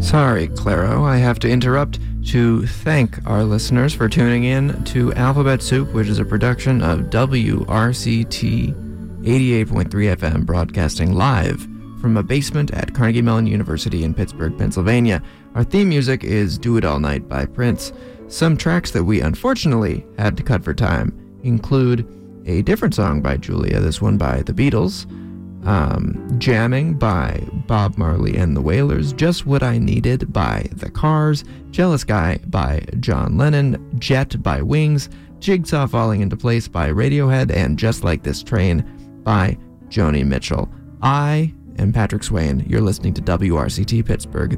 Sorry, Claro, I have to interrupt to thank our listeners for tuning in to Alphabet Soup, which is a production of WRCT 88.3 FM, broadcasting live from a basement at Carnegie Mellon University in Pittsburgh, Pennsylvania. Our theme music is Do It All Night by Prince. Some tracks that we unfortunately had to cut for time include a different song by Julia, this one by The Beatles, Jamming by Bob Marley and the Wailers, Just What I Needed by The Cars, Jealous Guy by John Lennon, Jet by Wings, Jigsaw Falling Into Place by Radiohead, and Just Like This Train by Joni Mitchell. I am Patrick Swain. You're listening to WRCT Pittsburgh.